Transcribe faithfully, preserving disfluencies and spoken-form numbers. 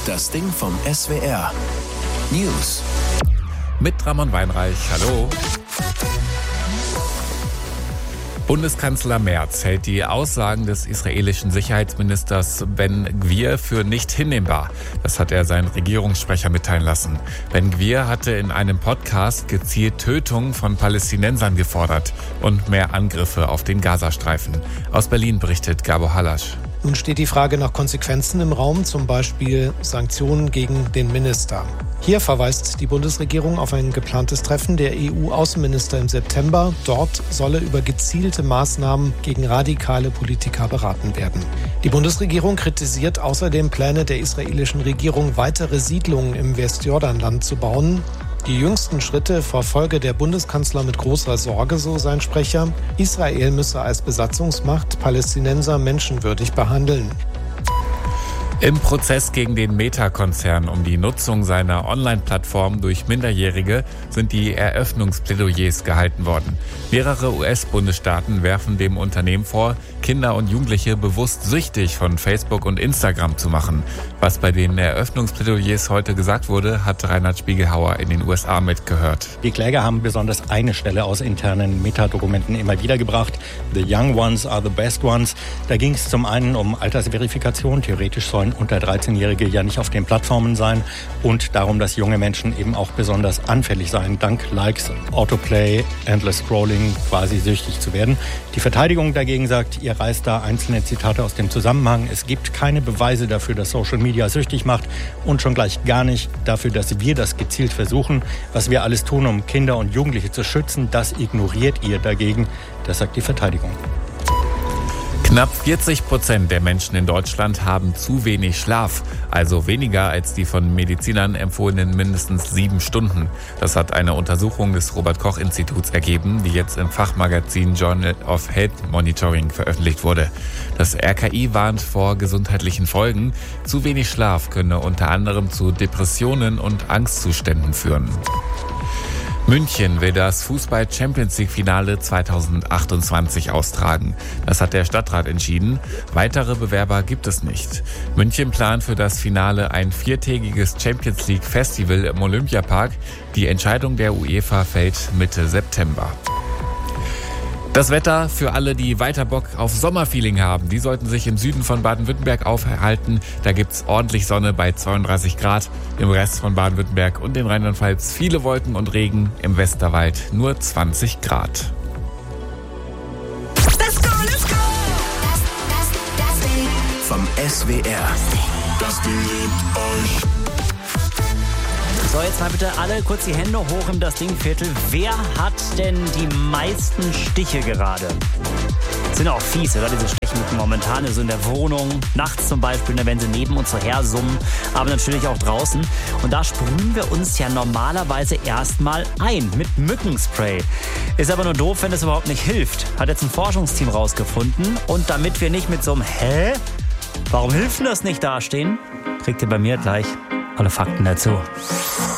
Das Ding vom S W R. News. Mit Ramon Weinreich. Hallo. Bundeskanzler Merz hält die Aussagen des israelischen Sicherheitsministers Ben Gvir für nicht hinnehmbar. Das hat er seinen Regierungssprecher mitteilen lassen. Ben Gvir hatte in einem Podcast gezielt Tötungen von Palästinensern gefordert und mehr Angriffe auf den Gazastreifen. Aus Berlin berichtet Gabo Halasch. Nun steht die Frage nach Konsequenzen im Raum, zum Beispiel Sanktionen gegen den Minister. Hier verweist die Bundesregierung auf ein geplantes Treffen der E U-Außenminister im September. Dort solle über gezielte Maßnahmen gegen radikale Politiker beraten werden. Die Bundesregierung kritisiert außerdem Pläne der israelischen Regierung, weitere Siedlungen im Westjordanland zu bauen. Die jüngsten Schritte verfolge der Bundeskanzler mit großer Sorge, so sein Sprecher. Israel müsse als Besatzungsmacht Palästinenser menschenwürdig behandeln. Im Prozess gegen den Meta-Konzern um die Nutzung seiner Online-Plattform durch Minderjährige sind die Eröffnungsplädoyers gehalten worden. Mehrere U S-Bundesstaaten werfen dem Unternehmen vor, Kinder und Jugendliche bewusst süchtig von Facebook und Instagram zu machen. Was bei den Eröffnungsplädoyers heute gesagt wurde, hat Reinhard Spiegelhauer in den U S A mitgehört. Die Kläger haben besonders eine Stelle aus internen Meta-Dokumenten immer wieder gebracht. The young ones are the best ones. Da ging es zum einen um Altersverifikation. Theoretisch sollen unter dreizehnjährige ja nicht auf den Plattformen sein. Und darum, dass junge Menschen eben auch besonders anfällig seien, dank Likes, Autoplay, Endless Scrolling quasi süchtig zu werden. Die Verteidigung dagegen sagt, ihr reißt da einzelne Zitate aus dem Zusammenhang. Es gibt keine Beweise dafür, dass Social Media süchtig macht und schon gleich gar nicht dafür, dass wir das gezielt versuchen. Was wir alles tun, um Kinder und Jugendliche zu schützen, das ignoriert ihr dagegen. Das sagt die Verteidigung. Knapp vierzig Prozent der Menschen in Deutschland haben zu wenig Schlaf, also weniger als die von Medizinern empfohlenen mindestens sieben Stunden. Das hat eine Untersuchung des Robert-Koch-Instituts ergeben, die jetzt im Fachmagazin Journal of Health Monitoring veröffentlicht wurde. Das R K I warnt vor gesundheitlichen Folgen. Zu wenig Schlaf könne unter anderem zu Depressionen und Angstzuständen führen. München will das Fußball-Champions-League-Finale zweitausendachtundzwanzig austragen. Das hat der Stadtrat entschieden. Weitere Bewerber gibt es nicht. München plant für das Finale ein viertägiges Champions-League-Festival im Olympiapark. Die Entscheidung der UEFA fällt Mitte September. Das Wetter für alle, die weiter Bock auf Sommerfeeling haben, die sollten sich im Süden von Baden-Württemberg aufhalten. Da gibt's ordentlich Sonne bei zweiunddreißig Grad. Im Rest von Baden-Württemberg und den Rheinland-Pfalz viele Wolken und Regen. Im Westerwald nur zwanzig Grad. Let's go, let's go. Das, das, das Ding vom S W R. Das Ding liebt euch. So, jetzt mal bitte alle kurz die Hände hoch im Das Ding-Viertel. Wer hat denn die meisten Stiche gerade? Das sind auch fies, oder? Diese Stechmücken momentan, so in der Wohnung, nachts zum Beispiel, wenn sie neben uns so her summen, aber natürlich auch draußen. Und da sprühen wir uns ja normalerweise erstmal ein mit Mückenspray. Ist aber nur doof, wenn das überhaupt nicht hilft. Hat jetzt ein Forschungsteam rausgefunden. Und damit wir nicht mit so einem Hä? Warum hilft denn das nicht dastehen, kriegt ihr bei mir gleich alle Fakten dazu.